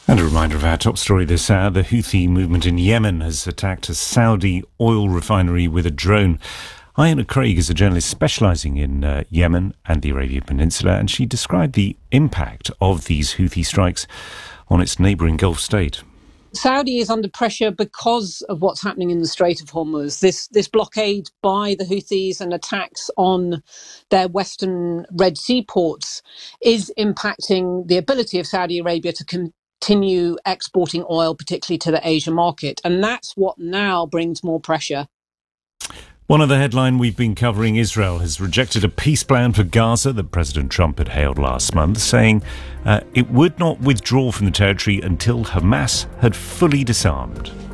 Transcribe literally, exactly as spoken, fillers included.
And a reminder of our top story this hour. The Houthi movement in Yemen has attacked a Saudi oil refinery with a drone. Iona Craig is a journalist specialising in uh, Yemen and the Arabian Peninsula, and she described the impact of these Houthi strikes on its neighbouring Gulf state. Saudi is under pressure because of what's happening in the Strait of Hormuz. This this blockade by the Houthis and attacks on their western Red Sea ports is impacting the ability of Saudi Arabia to continue exporting oil, particularly to the Asia market. And that's what now brings more pressure. One other headline we've been covering: Israel has rejected a peace plan for Gaza that President Trump had hailed last month, saying uh, it would not withdraw from the territory until Hamas had fully disarmed.